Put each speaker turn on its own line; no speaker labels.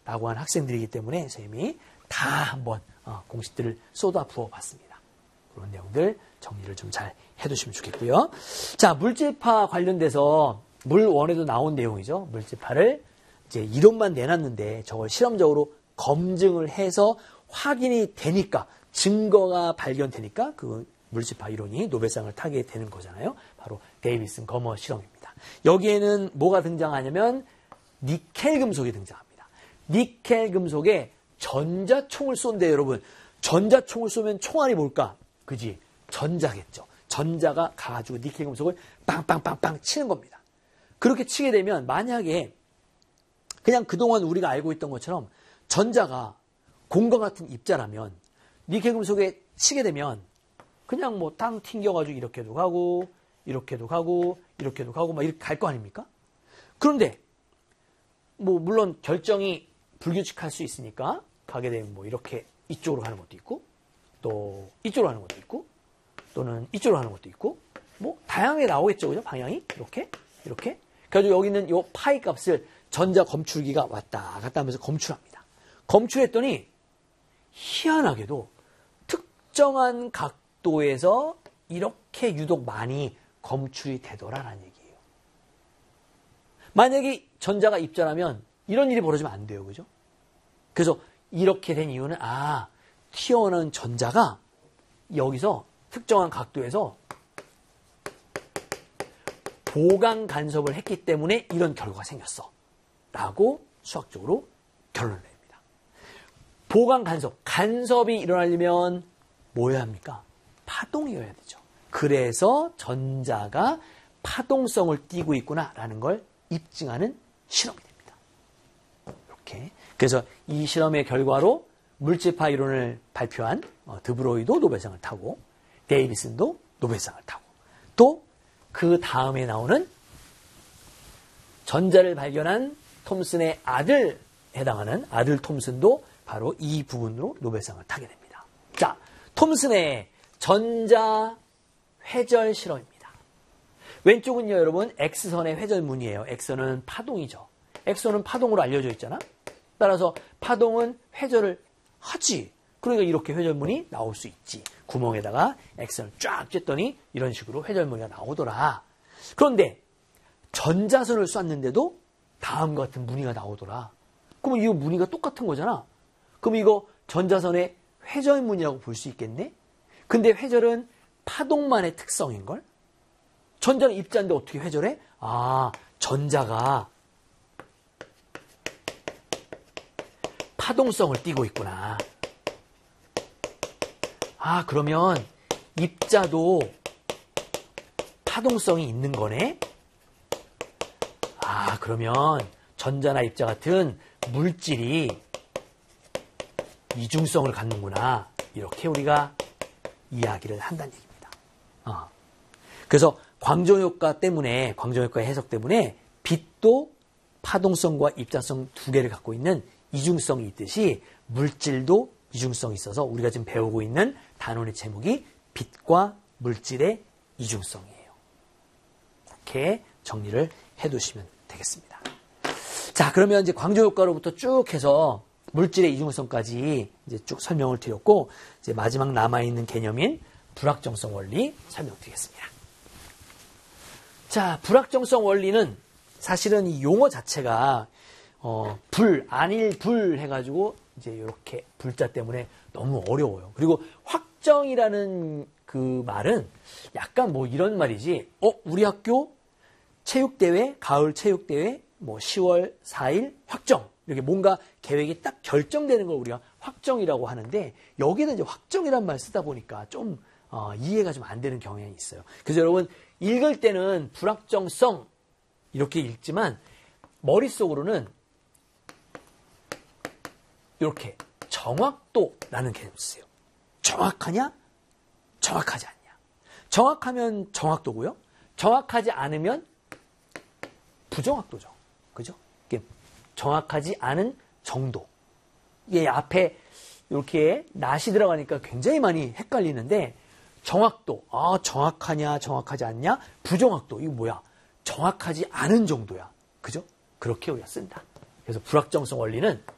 라고 하는 학생들이기 때문에 선생님이 다 한번 공식들을 쏟아 부어봤습니다. 그런 내용들 정리를 좀 잘 해두시면 좋겠고요. 자, 물질파 관련돼서 물원에도 나온 내용이죠. 물질파를 이제 이론만 내놨는데 저걸 실험적으로 검증을 해서 확인이 되니까 증거가 발견되니까 그 물질파 이론이 노벨상을 타게 되는 거잖아요. 바로 데이비슨 거머 실험입니다. 여기에는 뭐가 등장하냐면 니켈 금속이 등장합니다. 니켈 금속에 전자총을 쏜대요, 여러분. 전자총을 쏘면 총알이 뭘까? 그지? 전자겠죠. 전자가 가가지고 니켈 금속을 빵빵빵빵 치는 겁니다. 그렇게 치게 되면 만약에 그냥 그동안 우리가 알고 있던 것처럼 전자가 공과 같은 입자라면 니켈 금속에 치게 되면 그냥 뭐 땅 튕겨가지고 이렇게도 가고 이렇게도 가고 이렇게도 가고 막 이렇게 갈 거 아닙니까? 그런데 뭐 물론 결정이 불규칙할 수 있으니까 가게 되면 뭐 이렇게 이쪽으로 가는 것도 있고 또 이쪽으로 가는 것도 있고 또는 이쪽으로 가는 것도 있고 뭐 다양하게 나오겠죠, 그죠? 방향이 이렇게 이렇게. 그래가지고 여기는 요 파이 값을 전자 검출기가 왔다 갔다 하면서 검출합니다. 검출했더니 희한하게도 특정한 각도에서 이렇게 유독 많이 검출이 되더라라는 얘기예요. 만약에 전자가 입자라면 이런 일이 벌어지면 안 돼요, 그죠? 그래서 이렇게 된 이유는 튀어나온 전자가 여기서 특정한 각도에서 보강 간섭을 했기 때문에 이런 결과가 생겼어 라고 수학적으로 결론을 냅니다. 보강 간섭이 일어나려면 뭐여야 합니까? 파동이어야 되죠. 그래서 전자가 파동성을 띠고 있구나라는 걸 입증하는 실험이 됩니다. 이렇게. 그래서 이 실험의 결과로 물질파 이론을 발표한 드브로이도 노벨상을 타고 데이비슨도 노벨상을 타고 또 그 다음에 나오는 전자를 발견한 톰슨의 아들 해당하는 아들 톰슨도 바로 이 부분으로 노벨상을 타게 됩니다. 자, 톰슨의 전자 회절 실험입니다. 왼쪽은요, 여러분, X선의 회절문이에요. X선은 파동이죠. X선은 파동으로 알려져 있잖아. 따라서 파동은 회절을 하지. 그러니까 이렇게 회절문이 나올 수 있지. 구멍에다가 X선을 쫙 쬐더니 이런 식으로 회절문이 나오더라. 그런데 전자선을 쐈는데도 다음과 같은 무늬가 나오더라. 그러면 이거 무늬가 똑같은 거잖아. 그럼 이거 전자선의 회절문이라고 볼 수 있겠네? 근데 회절은 파동만의 특성인걸? 전자는 입자인데 어떻게 회절해? 전자가 파동성을 띠고 있구나. 그러면 입자도 파동성이 있는 거네? 그러면 전자나 입자 같은 물질이 이중성을 갖는구나. 이렇게 우리가 이야기를 한다는 얘기입니다. 그래서 광전효과 해석 때문에 빛도 파동성과 입자성 두 개를 갖고 있는 이중성이 있듯이 물질도 이중성이 있어서 우리가 지금 배우고 있는 단원의 제목이 빛과 물질의 이중성이에요. 이렇게 정리를 해두시면 되겠습니다. 자, 그러면 이제 광전효과로부터 쭉 해서 물질의 이중성까지 이제 쭉 설명을 드렸고, 이제 마지막 남아있는 개념인 불확정성 원리 설명드리겠습니다. 자, 불확정성 원리는 사실은 이 용어 자체가 안일 해가지고 이제 이렇게 불자 때문에 너무 어려워요. 그리고 확정이라는 그 말은 약간 뭐 이런 말이지, 우리 학교 체육대회, 가을 체육대회, 10월 4일 확정. 이렇게 뭔가 계획이 딱 결정되는 걸 우리가 확정이라고 하는데, 여기는 이제 확정이란 말 쓰다 보니까 좀 이해가 좀 안 되는 경향이 있어요. 그래서 여러분 읽을 때는 불확정성 이렇게 읽지만 머릿속으로는 이렇게 정확도라는 개념을 쓰세요. 정확하냐? 정확하지 않냐? 정확하면 정확도고요. 정확하지 않으면 부정확도죠. 그죠? 이게 정확하지 않은 정도. 이게 앞에 이렇게 낫이 들어가니까 굉장히 많이 헷갈리는데, 정확도, 정확하냐, 정확하지 않냐? 부정확도, 이거 뭐야? 정확하지 않은 정도야. 그죠? 그렇게 우리가 쓴다. 그래서 불확정성 원리는